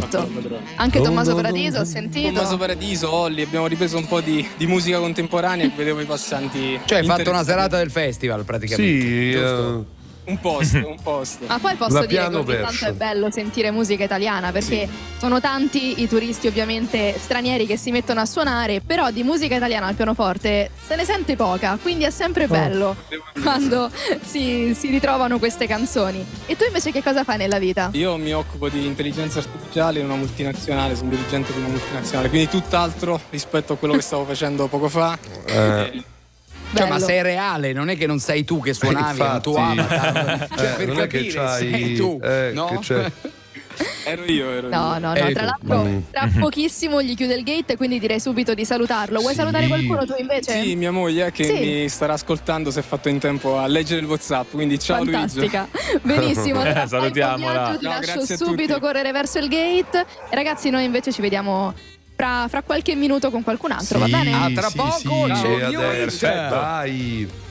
Certo. Anche Tommaso Paradiso ho sentito. Tommaso Paradiso, Olli, abbiamo ripreso un po' di musica contemporanea e vedevo i passanti. Cioè hai fatto una serata del festival praticamente. Sì, giusto? Un posto. Ma poi posso La dire che piano ogni tanto version. è bello sentire musica italiana, perché sono tanti i turisti ovviamente stranieri che si mettono a suonare, però di musica italiana al pianoforte se ne sente poca, quindi è sempre bello quando si ritrovano queste canzoni. E tu invece che cosa fai nella vita? Io mi occupo di intelligenza artificiale in una multinazionale, sono dirigente di una multinazionale, quindi tutt'altro rispetto a quello che stavo facendo poco fa. Cioè, ma Bello. sei reale, non è che non sei tu che suonavi, è un tuo Infatti. avatar. Cioè, per non è che capire, c'hai sei tu, no? che c'è. Ero io. No, Eri tra tu. l'altro tra pochissimo gli chiude il gate, quindi direi subito di salutarlo. Vuoi salutare qualcuno tu invece? Sì, mia moglie che Sì. mi starà ascoltando si è fatto in tempo a leggere il WhatsApp, quindi ciao Fantastica. Benissimo, allora fai Salutiamola. il tuo viaggio, ti Ciao, lascio grazie a subito tutti. correre verso il gate. E ragazzi, noi invece ci vediamo fra qualche minuto con qualcun altro, va bene? Ah, tra poco c'è adesso. New Hit. Vai.